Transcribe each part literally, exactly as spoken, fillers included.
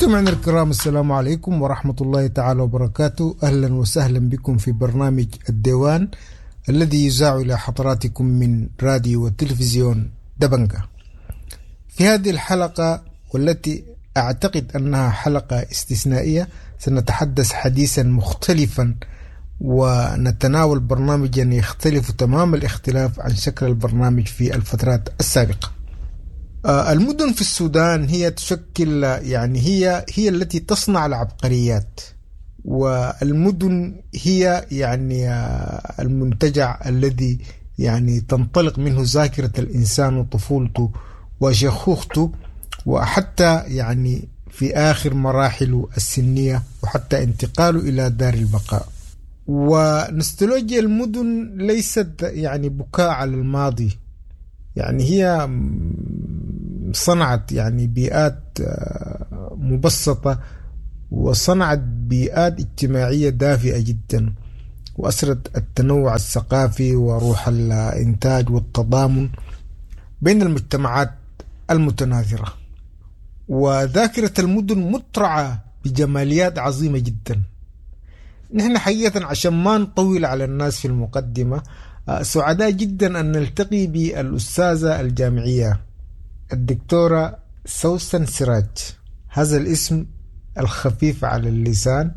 مستمعينا الكرام، السلام عليكم ورحمة الله تعالى وبركاته. أهلا وسهلا بكم في برنامج الديوان الذي يذاع إلى حضراتكم من راديو وتلفزيون دبنجة. في هذه الحلقة والتي أعتقد أنها حلقة استثنائية سنتحدث حديثا مختلفا ونتناول برنامجا يختلف تمام الاختلاف عن شكل البرنامج في الفترات السابقة. المدن في السودان هي تشكل يعني هي هي التي تصنع العبقريات، والمدن هي يعني المنتجع الذي يعني تنطلق منه ذاكرة الإنسان وطفولته وشيخوخته، وحتى يعني في آخر مراحله السنية وحتى انتقاله إلى دار البقاء. ونستولوجيا المدن ليست يعني بكاء على الماضي، يعني هي صنعت يعني بيئات مبسطة وصنعت بيئات اجتماعية دافئة جدا، وأسرت التنوع الثقافي وروح الإنتاج والتضامن بين المجتمعات المتناثرة. وذاكرة المدن مترعة بجماليات عظيمة جدا. نحن حقيقة عشان ما نطول على الناس في المقدمة، سعداء جدا أن نلتقي بالأستاذة الجامعية الدكتورة سوسن سراج. هذا الاسم الخفيف على اللسان،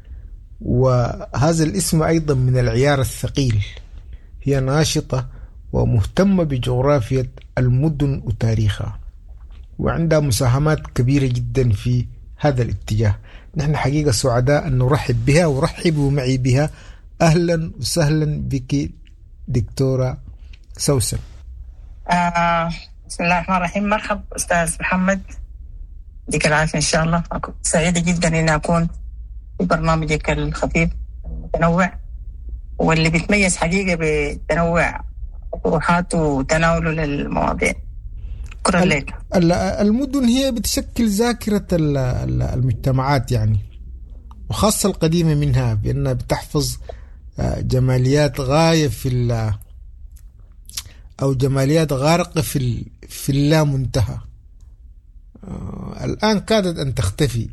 وهذا الاسم أيضا من العيار الثقيل. هي ناشطة ومهتمة بجغرافية المدن وتاريخها، وعندها مساهمات كبيرة جدا في هذا الاتجاه. نحن حقيقة سعداء أن نرحب بها، ورحبوا معي بها. أهلا وسهلا بك دكتورة سوسن. آه بسم الله الرحمن الرحيم. مرحب أستاذ محمد، يديك العافية إن شاء الله. أكون سعيدة جدا أن أكون في برنامجك الخفيف المتنوع واللي بيتميز حقيقة بتنوع طروحات وتناوله للمواضيع. شكرا لك. المدن هي بتشكل ذاكرة المجتمعات يعني، وخاصة القديمة منها، بأنها بتحفظ جماليات غاية في أو جماليات غارقة في في اللا منتهى. الآن كادت أن تختفي،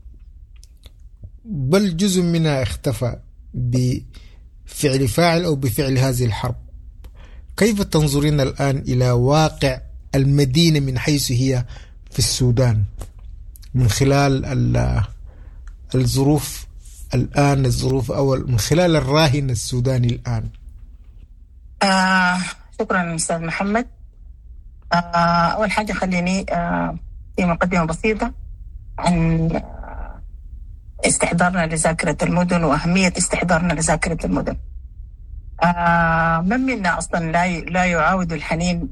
بل جزء منها اختفى بفعل فاعل أو بفعل هذه الحرب. كيف تنظرين الآن إلى واقع المدينة من حيث هي في السودان من خلال الظروف الآن، الظروف أو من خلال الراهن السوداني الآن؟ آه شكرا أستاذ محمد. آه أول حاجة خليني آه في مقدمة بسيطة عن استحضارنا لذاكرة المدن وأهمية استحضارنا لذاكرة المدن. آه من منا أصلا لا لا يعاود الحنين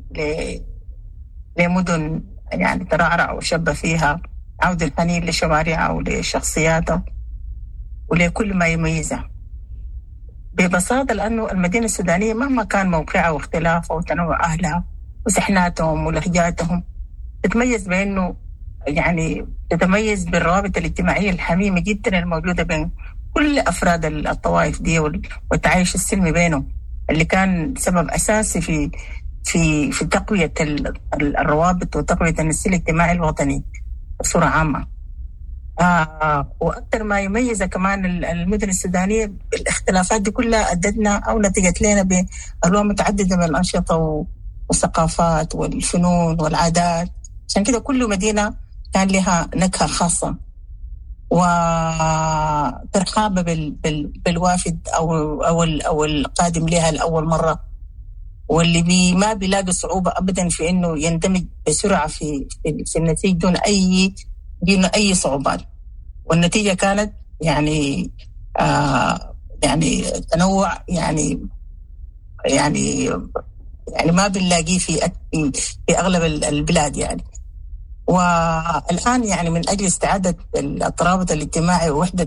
لمدن يعني ترعرع وشب فيها، عود الحنين لشوارعها ولشخصياتها ولكل ما يميزها ببساطة. لأنه المدينة السودانية مهما كان موقعها واختلافها وتنوع أهلها وسحناتهم ولهجاتهم، تتميز بأنه يعني تتميز بالروابط الاجتماعية الحميمة جدا الموجودة بين كل أفراد الطوائف دي والتعايش السلمي بينهم، اللي كان سبب أساسي في في في تقوية الروابط وتقوية النسيج الاجتماعي الوطني بصورة عامة. آه وأكثر ما يميز كمان المدن السودانية الاختلافات دي كلها أدتنا أو نتجت لنا بألوان متعددة من الأنشطة والثقافات والفنون والعادات. عشان كده كل مدينة كان لها نكهة خاصة وترحاب بال بال بالوافد أو أو أو القادم لها لأول مرة، واللي بي ما بيلاقي صعوبة أبدا في إنه يندمج بسرعة في في, في النتيجة دون أي دون أي صعوبات. والنتيجة كانت يعني آه يعني تنوع يعني يعني يعني ما بنلاقيه في في أغلب البلاد يعني. والآن يعني من أجل استعادة الترابط الاجتماعي ووحدة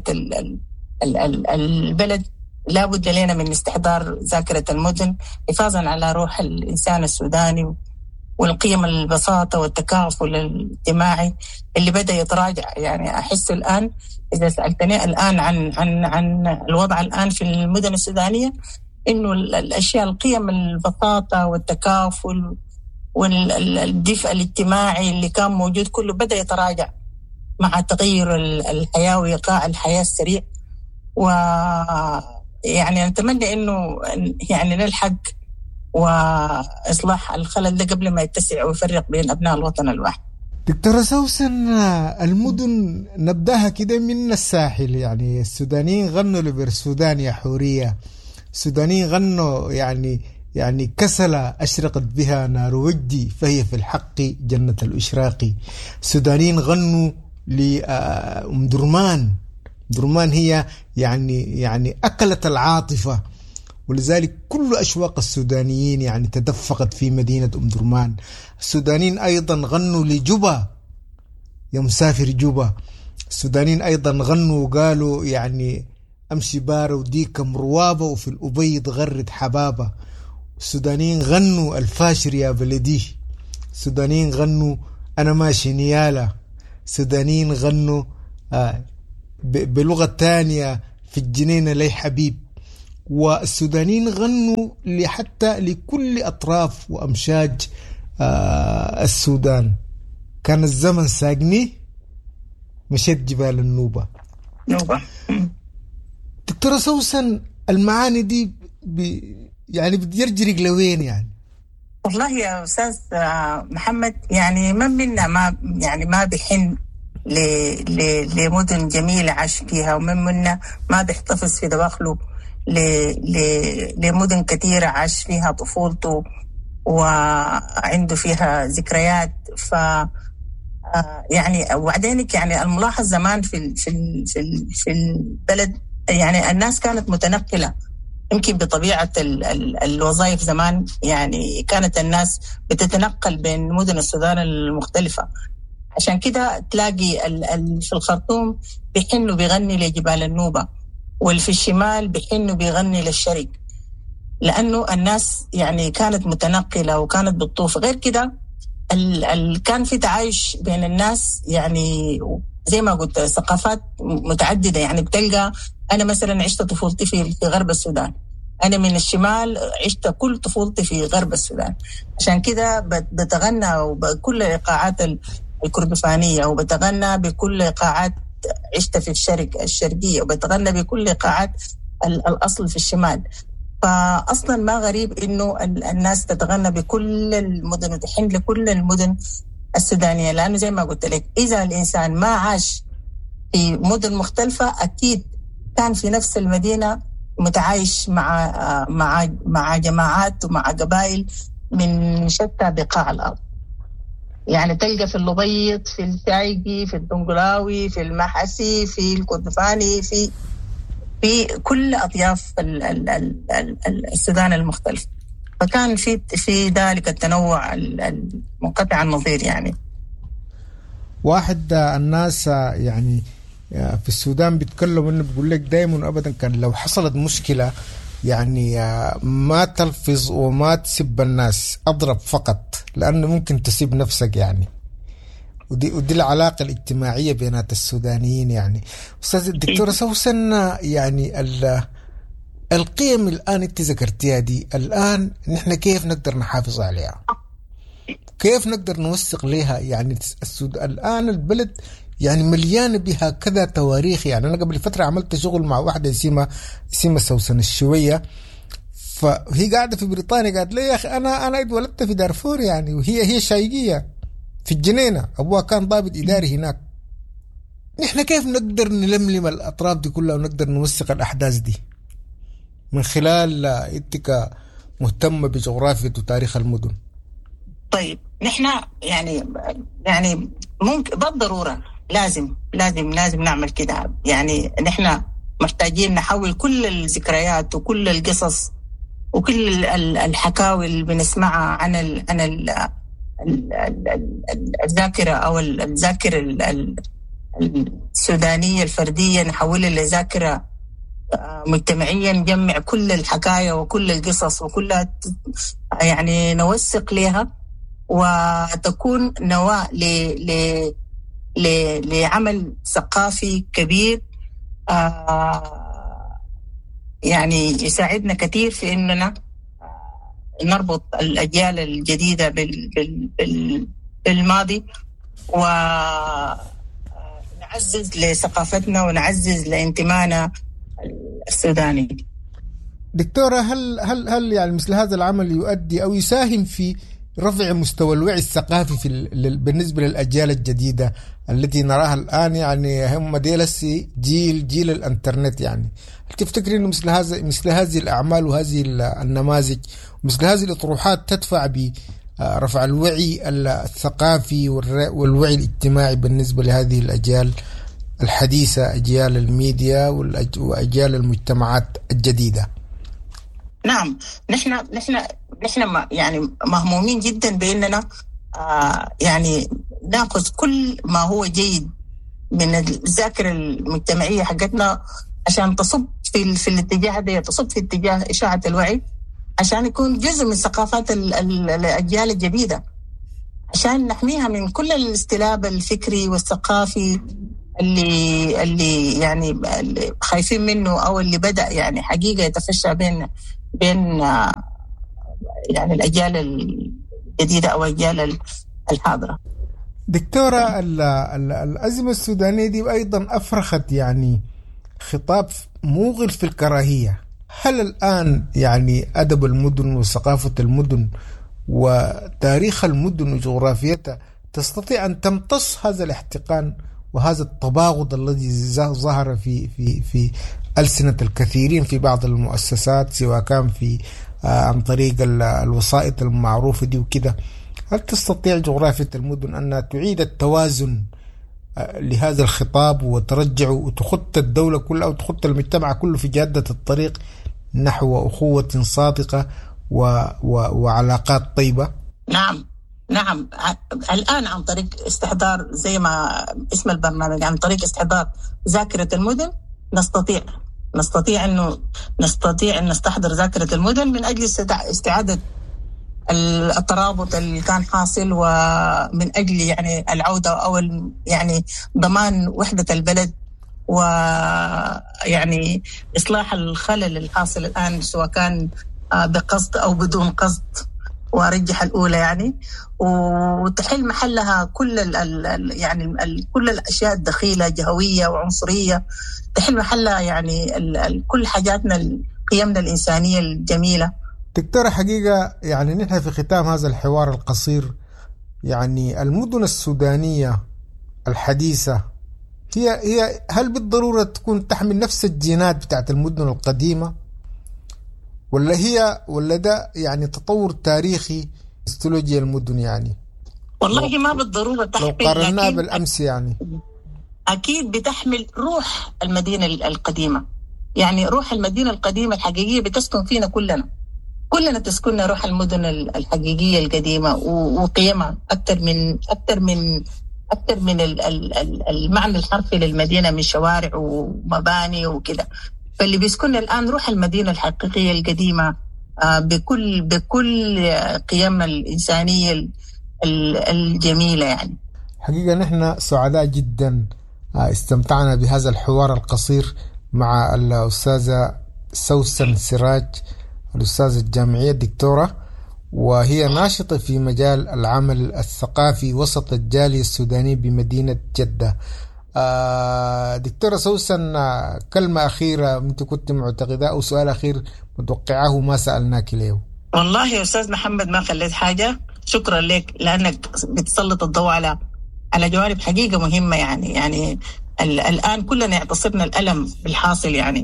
البلد لابد لنا من استحضار ذاكرة المدن حفاظا على روح الإنسان السوداني والقيم البساطة والتكافل الاجتماعي اللي بدأ يتراجع. يعني أحس الآن إذا سألتني الآن عن عن عن الوضع الآن في المدن السودانية، إنه الأشياء القيم البساطة والتكافل والدفء الاجتماعي اللي كان موجود كله بدأ يتراجع. مع تغير الحياة وإيقاع الحياة السريع. ويعني نتمنى إنه يعني نلحق وإصلاح الخلل ده قبل ما يتسع ويفرق بين أبناء الوطن الواحد. دكتورة سوسن، المدن نبدأها كده من الساحل، يعني السودانيين غنوا لبر السودان يا حورية، السودانيين غنوا يعني يعني كسلة أشرقت بها نار وجدي فهي في الحق جنة الإشراق. السودانيين غنوا لأم درمان، درمان هي يعني يعني أكلت العاطفة، ولذلك كل أشواق السودانيين يعني تدفقت في مدينة أم درمان. السودانيين أيضا غنوا لجوبا يا مسافر جوبا. السودانيين أيضا غنوا وقالوا يعني أمشي بارة وديك مروابة وفي الأبيض غرد حبابة. السودانيين غنوا الفاشر يا بلدي. السودانيين غنوا أنا ماشي نيالة. السودانيين غنوا آه بلغة تانية في الجنينة لي حبيب. والسودانيين غنوا حتى لكل أطراف وأمشاج آه السودان. كان الزمن ساقني مشيت جبال النوبة. نوبة. دكتورة سوسن، المعاني دي ب... يعني بتجرجرق لوين يعني؟ والله يا أستاذ محمد، يعني من منا ما يعني ما بيحن ل... ل... لمدن جميلة عاش فيها، ومن منا ما بيحتفظ في دواخله ل... ل... لمدن كثيرة عاش فيها طفولته وعنده فيها ذكريات. ف يعني وبعدين يعني الملاحظ زمان في ال... في ال... في ال... في البلد، يعني الناس كانت متنقلة يمكن بطبيعة ال ال الوظائف. زمان يعني كانت الناس بتتنقل بين مدن السودان المختلفة، عشان كده تلاقي ال ال في الخرطوم بيحنوا بيغني لجبال النوبة، واللي في الشمال بيحنوا بيغني للشرق، لأنه الناس يعني كانت متنقلة وكانت بتطوف. غير كده ال ال كان في تعايش بين الناس، يعني زي ما قلت ثقافات متعددة. يعني بتلقى أنا مثلا عشت طفولتي في غرب السودان، أنا من الشمال عشت كل طفولتي في غرب السودان، عشان كده بتغنى بكل إيقاعات الكردفانية، وبتغنى بكل إيقاعات عشت في الشرق الشرقية، وبتغنى بكل إيقاعات الأصل في الشمال. فأصلا ما غريب إنه الناس تتغنى بكل المدن وتحن لكل المدن السودانية، لأنه زي ما قلت لك إذا الإنسان ما عاش في مدن مختلفة أكيد كان في نفس المدينة متعايش مع مع مع جماعات ومع قبائل من شتى بقاع الأرض. يعني تلقى في اللبيط، في الشايقي، في الدنقلاوي، في المحسي، في الكردفاني، في في كل أطياف السودان المختلفة. فكان في في ذلك التنوع المنقطع النظير. يعني واحد الناس يعني في السودان بيتكلموا انه بيقول لك دايما ابدا كان لو حصلت مشكله يعني ما تلفظ وما تسب الناس، اضرب فقط، لانه ممكن تسب نفسك يعني. ودي ودي العلاقه الاجتماعيه بينات السودانيين. يعني استاذ الدكتوره سوسن، يعني القيم الان انت ذكرتيها دي، الان نحن كيف نقدر نحافظ عليها؟ كيف نقدر نوثق لها؟ يعني السودان الان البلد يعني مليانة بها كذا تواريخ. يعني أنا قبل فترة عملت شغل مع واحدة اسمها اسمها سوسن الشوية، فهي قاعدة في بريطانيا، قالت لي يا أخي أنا أنا اتولدت في دارفور يعني، وهي هي شايقية في الجنينة، أبوها كان ضابط إداري هناك. نحن كيف نقدر نلملم الأطراف دي كلها ونقدر نوثق الأحداث دي من خلال إنتك مهتمة بجغرافية وتاريخ المدن؟ طيب نحن يعني يعني ممكن بالضرورة لازم لازم لازم نعمل كده. يعني نحن محتاجين نحول كل الذكريات وكل القصص وكل الحكاوي اللي بنسمعها عن ال عن ال الذاكرة أو الذاكرة السودانية الفردية، نحولها لذاكرة مجتمعيا، نجمع كل الحكاية وكل القصص وكلها يعني نوثق لها، وتكون نواة ل ل ل لعمل ثقافي كبير آه يعني يساعدنا كثير في إننا نربط الأجيال الجديدة بال بال بال بالماضي، و نعزز لثقافتنا ونعزز لانتمائنا السوداني. دكتورة، هل هل هل يعني مثل هذا العمل يؤدي أو يساهم في رفع مستوى الوعي الثقافي في بالنسبة للأجيال الجديدة التي نراها الآن؟ يعني هم ديلسي جيل جيل الإنترنت. يعني هل تفتكر إنه مثل هذا مثل هذه الأعمال وهذه النماذج ومثل هذه الأطروحات تدفع برفع الوعي الثقافي والوعي الاجتماعي بالنسبة لهذه الأجيال الحديثة، أجيال الميديا وأجيال المجتمعات الجديدة؟ نعم، نحن نحن نحن يعني مهمومين جدا بأننا آه يعني نأخذ كل ما هو جيد من الذاكرة المجتمعية حقتنا عشان تصب في في الاتجاه ده، تصب في اتجاه إشاعة الوعي، عشان يكون جزء من ثقافات الأجيال الجديدة، عشان نحميها من كل الاستلاب الفكري والثقافي اللي اللي يعني اللي خايفين منه، أو اللي بدأ يعني حقيقة يتفشى بين بين يعني الأجيال الجديدة أو الأجيال الحاضرة. دكتورة، الأزمة السودانية دي أيضا أفرخت يعني خطاب موغل في الكراهية. هل الآن يعني أدب المدن وثقافة المدن وتاريخ المدن وجغرافيتها تستطيع أن تمتص هذا الاحتقان وهذا التباغض الذي ظهر في في في ألسنة الكثيرين في بعض المؤسسات، سواء كان في آه عن طريق الوسائط المعروفة دي وكده؟ هل تستطيع جغرافية المدن أن تعيد التوازن آه لهذا الخطاب وترجع وتخط الدولة كلها أو تخط المجتمع كله في جادة الطريق نحو أخوة صادقة و و وعلاقات طيبة؟ نعم نعم الآن عن طريق استحضار زي ما اسم البرنامج، عن طريق استحضار ذاكرة المدن نستطيع نستطيع أنه نستطيع أن نستحضر ذاكرة المدن من أجل استعادة الترابط اللي كان حاصل، ومن أجل يعني العودة أو يعني ضمان وحدة البلد، ويعني إصلاح الخلل الحاصل الآن سواء كان بقصد أو بدون قصد، وارجح الاولى يعني، وتحل محلها كل ال ال يعني ال كل الاشياء الدخيله جهويه وعنصريه، تحل محلها يعني ال ال كل حاجاتنا قيمنا الانسانيه الجميله. دكتوره، حقيقه يعني نحن في ختام هذا الحوار القصير، يعني المدن السودانيه الحديثه هي هي هل بالضروره تكون تحمل نفس الجينات بتاعت المدن القديمه، ولا هي ولا ده يعني تطور تاريخي استولوجيا المدن؟ يعني والله ما بالضرورة تحمل، لو قارناه بالأمس يعني أكيد بتحمل روح المدينة القديمة. يعني روح المدينة القديمة الحقيقية بتسكن فينا كلنا كلنا تسكننا روح المدن الحقيقية القديمة وقيمها أكثر من أكثر من أكثر من المعنى الحرفي للمدينة من شوارع ومباني وكده. فاللي بيسكن الآن روح المدينة الحقيقية القديمة بكل بكل قيمنا الإنسانية الجميلة. يعني حقيقة نحن سعداء جدا استمتعنا بهذا الحوار القصير مع الأستاذة سوسن سراج، الأستاذة الجامعية الدكتورة، وهي ناشطة في مجال العمل الثقافي وسط الجالية السودانية بمدينة جدة. دكتورة سوسن، كلمة أخيرة أنت كنت معتقدة أو سؤال أخير متوقعه ما سألناك اليوم؟ والله يا أستاذ محمد ما خليت حاجة، شكرا لك لأنك بتسلط الضوء على على جوانب حقيقة مهمة. يعني يعني الآن كلنا يعتصرنا الألم بالحاصل، يعني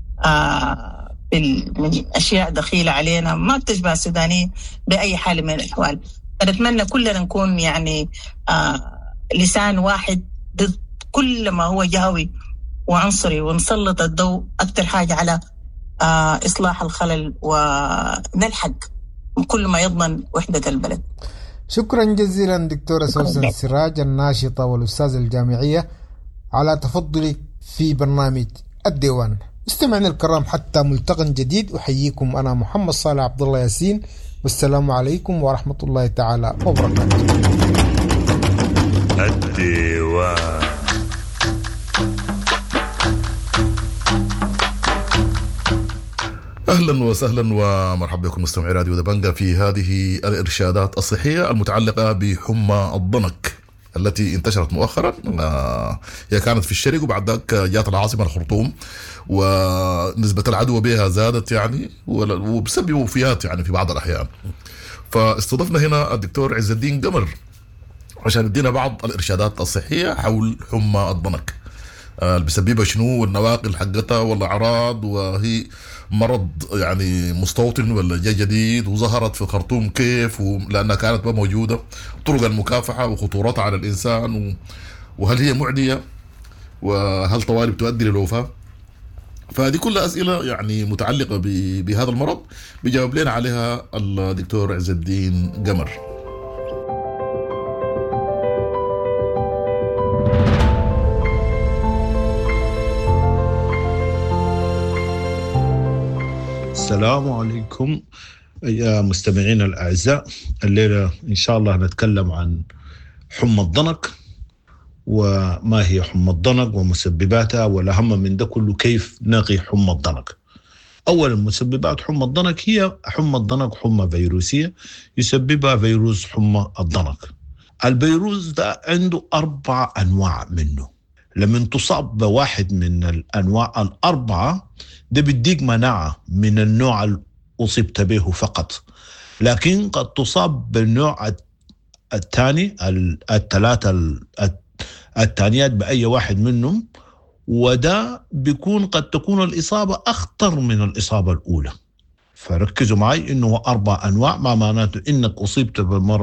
آه من أشياء دخيلة علينا ما بتشبه السودانيين بأي حال من الأحوال. نتمنى كلنا نكون يعني آه لسان واحد ضد كل ما هو جهوي وعنصري، ونسلط الضوء أكثر حاجة على آه إصلاح الخلل ونلحق كل ما يضمن وحدة البلد. شكرا جزيلا دكتورة سوسن سراج الناشطة والأستاذة الجامعية على تفضلك في برنامج الديوان. استمعنا الكرام حتى ملتقى جديد، أحييكم أنا محمد صالح عبد الله ياسين، والسلام عليكم ورحمة الله تعالى وبركاته. الديوان. أهلا وسهلا ومرحبا بكم مستمعي راديو دبنجة في هذه الإرشادات الصحية المتعلقة بحمى الضنك. التي انتشرت مؤخرا. هي كانت في الشرق وبعد ذلك جاءت العاصمة الخرطوم، ونسبة العدوى بها زادت يعني، وبسبب وفيات يعني في بعض الأحيان. فاستضفنا هنا الدكتور عز الدين قمر عشان يدينا بعض الإرشادات الصحية حول حمى الضنك، اللي بسببها شنو والنواقل حقتها والأعراض، وهي مرض يعني مستوطن ولا جاي جديد، وظهرت في الخرطوم كيف، لأنها كانت ما موجودة، طرق المكافحة وخطورتها على الإنسان، وهل هي معدية، وهل طوالي بتؤدي للوفاة. فهذه كلها أسئلة يعني متعلقة بهذا المرض بيجاوب لنا عليها الدكتور عز الدين قمر. السلام عليكم يا مستمعينا الأعزاء. الليلة إن شاء الله نتكلم عن حمى الضنك، وما هي حمى الضنك ومسبباتها، والأهم من ده كله كيف نقي حمى الضنك. أولا، مسببات حمى الضنك هي حمى الضنك حمى فيروسية يسببها فيروس حمى الضنك. الفيروس ده عنده أربع أنواع منه. لما تصاب بواحد من الأنواع الأربعة ده بيديك مناعة من النوع اللي أصبت به فقط، لكن قد تصاب بالنوع الثاني الثلاثة الثانيات بأي واحد منهم، وده بيكون قد تكون الإصابة أخطر من الإصابة الأولى. فركزوا معي إنه أربع أنواع، ما معناته إنك أصبت بالمرض